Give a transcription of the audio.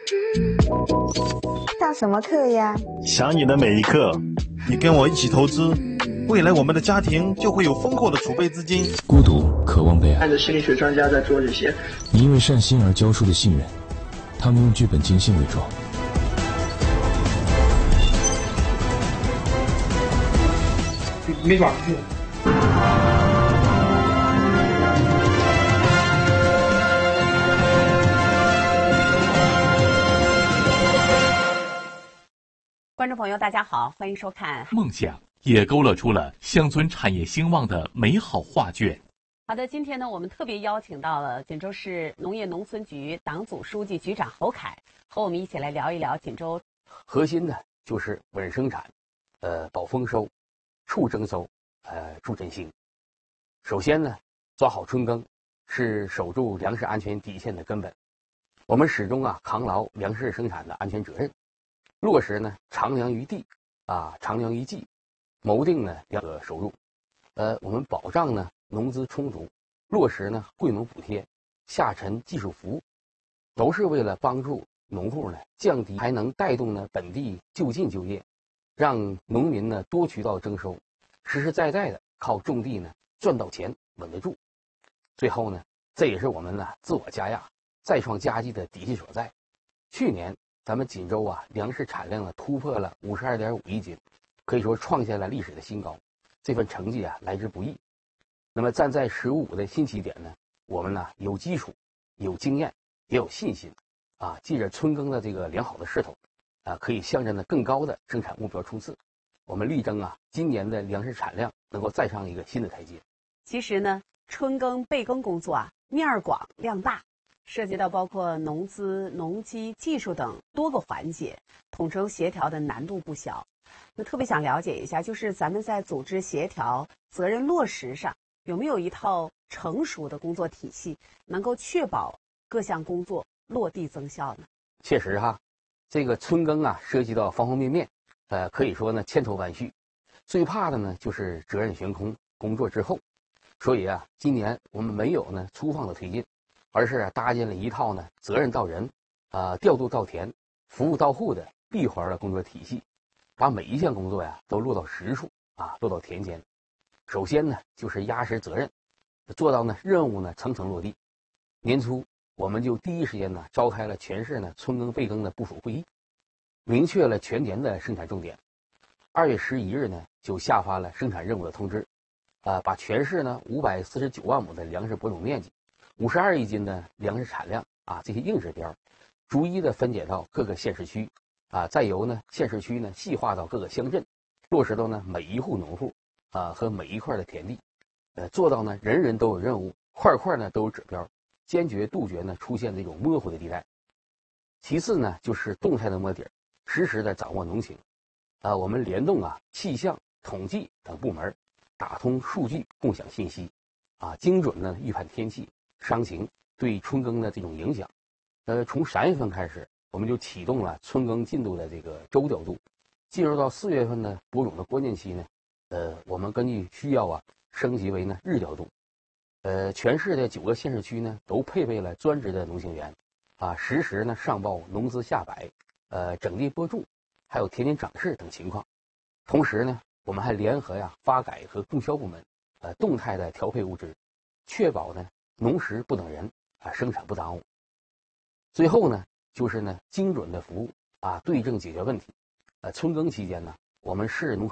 上什么课呀？ 想你的每一刻。你跟我一起投资，未来我们的家庭就会有丰厚的储备资金。 孤独，渴望被爱。 看着心理学专家在做这些， 你因为善心而交出的信任，他们用剧本精心伪装。 没法去。 观众朋友，大家好，欢迎收看。 梦想也勾勒出了乡村产业兴旺的美好画卷。 好的，今天呢，我们特别邀请到了锦州市农业农村局党组书记、局长侯凯，和我们一起来聊一聊锦州。 核心呢就是稳生产，保丰收，促增收，助振兴。首先呢，抓好春耕是守住粮食安全底线的根本。我们始终扛牢粮食生产的安全责任，落实呢长粮于地，长粮于技，谋定呢粮食收入。我们保障呢农资充足，落实呢惠农补贴，下沉技术服务，都是为了帮助农户呢降低，还能带动呢本地就近就业，让农民呢多渠道增收，实实在在的靠种地呢赚到钱，稳得住。最后呢，这也是我们呢自我加压、再创佳绩的底气所在。去年咱们锦州粮食产量突破了52.5亿斤，可以说创下了历史的新高。这份成绩来之不易。那么站在“15+5”的新起点呢，我们呢有基础、有经验，也有信心借着春耕的这个良好的势头可以向着呢更高的生产目标冲刺。我们力争今年的粮食产量能够再上一个新的台阶。 其实呢，春耕备耕工作面广量大，涉及到包括农资、农机、技术等多个环节，统筹协调的难度不小。那特别想了解一下，就是咱们在组织协调、责任落实上，有没有一套成熟的工作体系，能够确保各项工作落地增效呢？ 确实这个春耕涉及到方方面面，可以说呢千头万绪。最怕的呢就是责任悬空，工作滞后。所以今年我们没有呢粗放的推进，而是搭建了一套呢责任到人、调度到田、服务到户的闭环的工作体系，把每一项工作都落到实处落到田间。首先呢就是压实责任，做到呢任务呢层层落地。年初我们就第一时间呢召开了全市呢春耕备耕的部署会议，明确了全年的生产重点。2月11日呢就下发了生产任务的通知，把全市呢549万亩的粮食播种面积、52亿斤的粮食产量这些硬指标，逐一的分解到各个县市区再由呢县市区呢细化到各个乡镇，落实到呢每一户农户和每一块的田地，做到呢人人都有任务，块块呢都有指标，坚决杜绝呢出现这种模糊的地带。其次呢就是动态的摸底，实时的掌握农情。我们联动气象、统计等部门，打通数据，共享信息，精准的预判天气、商情对春耕的这种影响。从3月份开始，我们就启动了春耕进度的这个周调度。进入到4月份的播种的关键期呢，我们根据需要升级为呢日调度。全市的9个县市区呢都配备了专职的农行员，实时呢上报农资下摆，整地播种，还有田间长势等情况。同时呢，我们还联合发改和供销部门，动态的调配物资，确保呢农时不等人，生产不耽误。最后呢，就是呢精准的服务，对症解决问题。春耕期间呢，我们市农